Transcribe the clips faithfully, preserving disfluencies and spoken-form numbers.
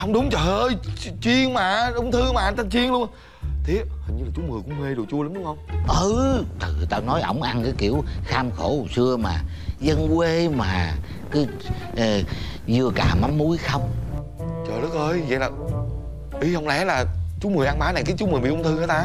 Không đúng, trời ơi, chiên mà, ung thư mà, anh ta chiên luôn. Thế hình như là chú Mười cũng mê đồ chua lắm đúng không? Ừ, trời, tao nói ổng ăn cái kiểu kham khổ hồi xưa mà, dân quê mà, cứ uh, dưa cà mắm muối không. Trời đất ơi, vậy là ý không lẽ là chú Mười ăn má này cái chú Mười bị ung thư hả ta?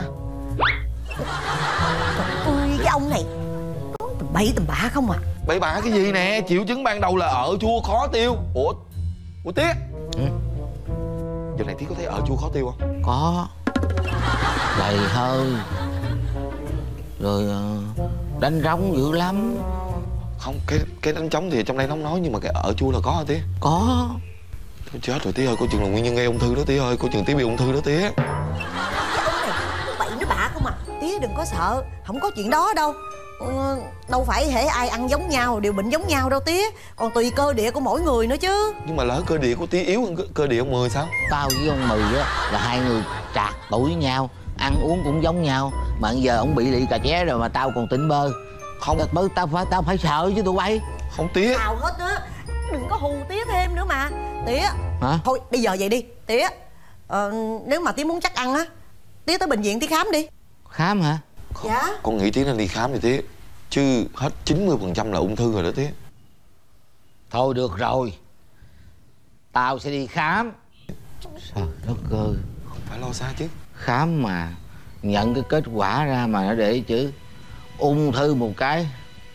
Ôi, cái ông này nói tầm bậy tầm bạ không à. Bậy bạ cái gì nè, triệu chứng ban đầu là ợ chua khó tiêu. Ủa, ủa Tía, Ừ. giờ này Tía có thấy ợ chua khó tiêu không? Có đầy hơi, rồi uh, đánh rống dữ lắm. Không, cái cái đánh trống thì trong đây nó không nói, nhưng mà cái ợ chua là có hả Tía? Có. Thôi chết rồi Tía ơi, coi chừng là nguyên nhân gây ung thư đó Tía ơi, coi chừng Tía bị ung thư đó Tía. Cái ông này nói bậy nói bạ không à. Tía đừng có sợ, không có chuyện đó đâu. Ừ, đâu phải hễ ai ăn giống nhau đều bệnh giống nhau đâu Tía. Còn tùy cơ địa của mỗi người nữa chứ. Nhưng mà lỡ cơ địa của Tía yếu hơn cơ, cơ địa ông Mười sao? Tao với ông Mười á là hai người trạc tuổi nhau, ăn uống cũng giống nhau. Mà giờ ông bị lị cà ché rồi mà tao còn tỉnh bơ. Không, bơ tao phải tao phải sợ chứ tụi bay. không Tía. Nào hết á, đừng có hù Tía thêm nữa mà. Tía, Hả? thôi bây giờ vậy đi Tía. Ờ, nếu mà Tía muốn chắc ăn á, Tía tới bệnh viện Tía khám đi. Khám hả? Dạ. Con nghĩ Tía nên đi khám đi Tía, chứ hết chín mươi phần trăm là ung thư rồi đó Tía. Thôi được rồi, tao sẽ đi khám. Trời đất ơi, Không phải lo xa chứ. khám mà nhận cái kết quả ra mà nó để chữ ung thư một cái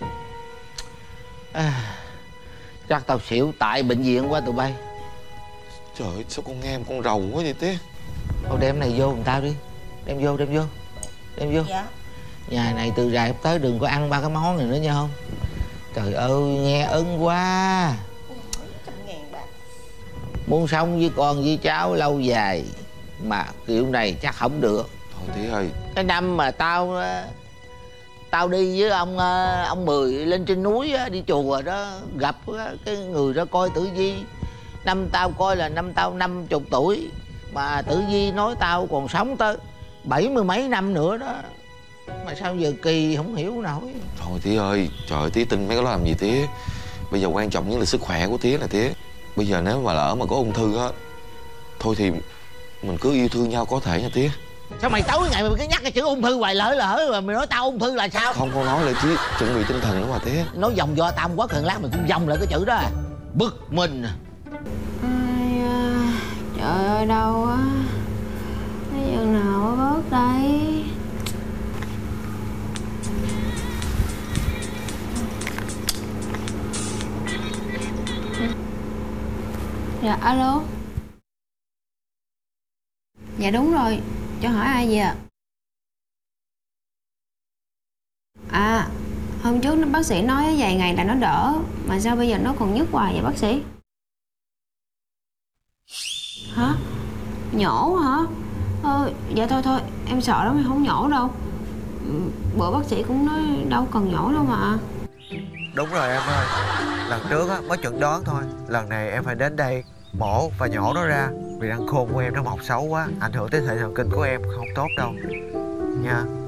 à, chắc tao xỉu tại bệnh viện quá tụi bay. Trời ơi, sao con nghe mà con rầu quá vậy Tía? Thôi đem này vô giùm tao đi. Đem vô, đem vô. Đem vô. Dạ. Nhà này từ rày tới đừng có ăn ba cái món này nữa nha không. Trời ơi, nghe ưng quá. Trăm ngàn bạc. Muốn sống với con với cháu lâu dài mà kiểu này chắc không được. Thôi Tía ơi. Cái năm mà tao tao đi với ông ông Mười lên trên núi đi chùa đó, gặp cái người đó coi tử vi. Năm tao coi là năm tao năm chục tuổi, mà tử vi nói tao còn sống tới bảy mươi mấy năm nữa đó. Mà sao giờ kỳ không hiểu nổi. Thôi Tía ơi, trời ơi, Tía tin mấy cái đó làm gì Tía? Bây giờ quan trọng nhất là sức khỏe của Tía nè Tía. Bây giờ nếu mà lỡ mà có ung thư á, thôi thì mình cứ yêu thương nhau có thể nha Tía. Sao mày tối ngày mày cứ nhắc cái chữ ung thư hoài, lỡ lỡ mà mày nói tao ung thư là sao? Không, con nói là Tía chuẩn bị tinh thần nữa mà Tía. Nói vòng do tao quá cần lát mày cũng vòng lại cái chữ đó à. Bực mình. Ai à, trời ơi đâu á, cái chừng nào nó bớt đây. Dạ alo. Dạ đúng rồi, cho hỏi ai vậy ạ? À, hôm trước bác sĩ nói vài ngày là nó đỡ, mà sao bây giờ nó còn nhức hoài vậy bác sĩ? Hả? Nhổ hả? Ờ, dạ thôi thôi, em sợ lắm, em không nhổ đâu. Bữa bác sĩ cũng nói đâu cần nhổ đâu mà. Đúng rồi em ơi, lần trước á mới chẩn đoán thôi, lần này em phải đến đây mổ và nhổ nó ra, vì răng khôn của em nó mọc xấu quá, ảnh hưởng tới hệ thần kinh của em không tốt đâu nha.